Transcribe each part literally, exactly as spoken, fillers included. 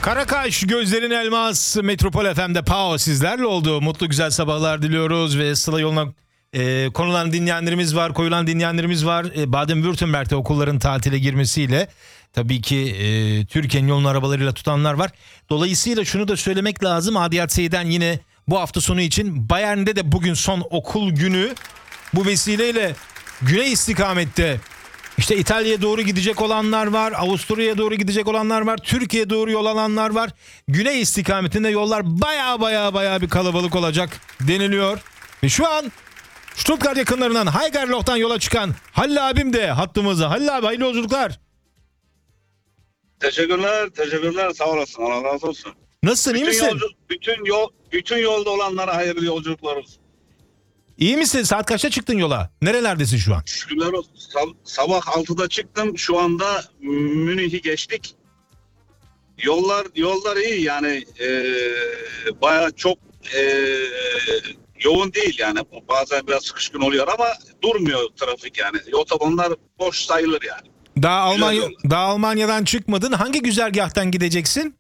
Karakaş, gözlerin elmas, Metropol F M'de Pao sizlerle oldu. Mutlu güzel sabahlar diliyoruz ve Sıla yoluna e, konulan dinleyenlerimiz var, koyulan dinleyenlerimiz var. E, Baden-Württemberg'de okulların tatile girmesiyle tabii ki e, Türkiye'nin yolunu arabalarıyla tutanlar var. Dolayısıyla şunu da söylemek lazım. A D S'den yine bu hafta sonu için Bayern'de de bugün son okul günü. Bu vesileyle güney istikamette İşte İtalya'ya doğru gidecek olanlar var, Avusturya'ya doğru gidecek olanlar var, Türkiye'ye doğru yol alanlar var. Güney istikametinde yollar baya baya baya bir kalabalık olacak deniliyor. Ve şu an Stuttgart yakınlarından Haigerloch'tan yola çıkan Halil abim de hattımızda. Halil abi, hayırlı yolculuklar. Teşekkürler, teşekkürler. Sağ olasın. Allah razı olsun. Nasılsın, iyi Bütün misin? yolcu, bütün yol, bütün yolda olanlara hayırlı yolculuklar olsun. İyi misin? Saat kaçta çıktın yola? Nerelerdesin şu an? Şükürler olsun. Sab- sabah altıda çıktım. Şu anda Münih'i geçtik. Yollar yollar iyi yani ee, bayağı çok ee, yoğun değil yani. Bazen biraz sıkışkın oluyor ama durmuyor trafik yani. Otobanlar boş sayılır yani. Daha Almanya, yollar. daha Almanya'dan çıkmadın. Hangi güzergahtan gideceksin?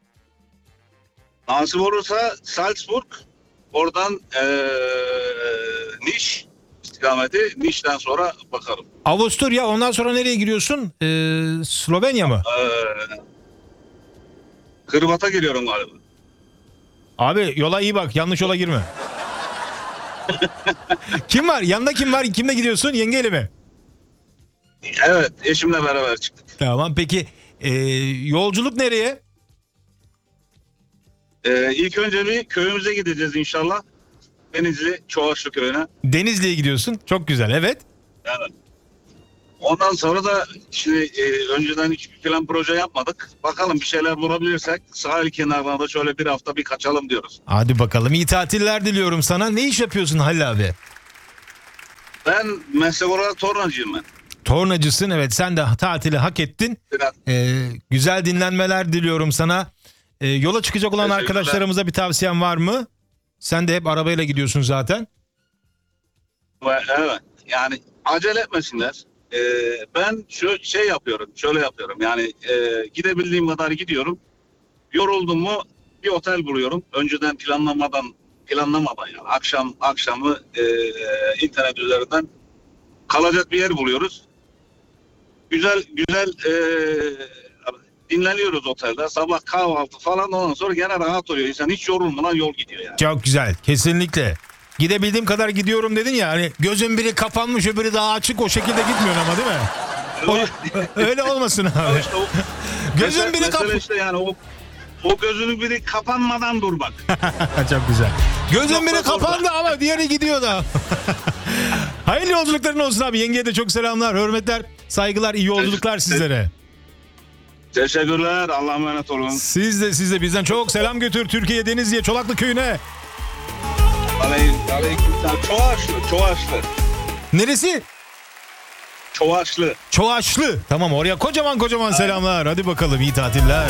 Nasip olursa Salzburg, oradan ee, Niş istikameti, Niş'ten sonra bakalım. Avusturya, ondan sonra nereye giriyorsun? Ee, Slovenya mı? Ee, Hırvat'a giriyorum galiba. Abi yola iyi bak, yanlış yola girme. Kim var? Yanında kim var? Kimle gidiyorsun? Yengeyle mi? Evet, eşimle beraber çıktık. Tamam, peki ee, yolculuk nereye? Ee, ilk önce bir köyümüze gideceğiz inşallah. Denizli Çoğaşlı köyüne. Denizli'ye gidiyorsun. Çok güzel, evet. Yani ondan sonra da şimdi e, önceden hiçbir plan proje yapmadık. Bakalım bir şeyler bulabilirsek sahil kenarına da şöyle bir hafta bir kaçalım diyoruz. Hadi bakalım, iyi tatiller diliyorum sana. Ne iş yapıyorsun Halil abi? Ben meslek olarak tornacıyım ben. Tornacısın, evet, sen de tatili hak ettin. Biraz Ee, güzel dinlenmeler diliyorum sana. Ee, yola çıkacak olan Teşekkürler. arkadaşlarımıza bir tavsiyen var mı? Sen de hep arabayla gidiyorsun zaten. evet yani acele etmesinler. Ee, ben şu şey yapıyorum, şöyle yapıyorum. Yani e, gidebildiğim kadar gidiyorum. Yoruldum mu bir otel buluyorum. Önceden planlamadan planlamadan yani akşam akşamı e, internet üzerinden kalacak bir yer buluyoruz. Güzel güzel e, dinleniyoruz otelde. Sabah kahvaltı falan, ondan sonra gene rahat oluyor. İnsan hiç yorulmadan yol gidiyor yani. Çok güzel, kesinlikle. Gidebildiğim kadar gidiyorum dedin ya, hani gözün biri kapanmış öbürü daha açık, o şekilde gitmiyorsun ama değil mi? O, öyle olmasın abi. İşte o, Gözün mesele, biri mesele kapan. işte yani o o gözünün biri kapanmadan durmak. Çok güzel. Gözün biri Nokta kapandı ama diğeri gidiyor da. Hayırlı yolculukların olsun abi. Yengeye de çok selamlar, hürmetler, saygılar, iyi yolculuklar sizlere. Teşekkürler. Allah'a emanet olun. Siz de siz de bizden çok selam götür Türkiye, Denizli'ye, Çolaklı köyüne. Aleyküm, aleyküm selam. Çoğaşlı, Çoğaşlı. Neresi? Çoğaşlı. Çoğaşlı. Tamam, oraya kocaman kocaman selamlar. Hadi bakalım, iyi tatiller.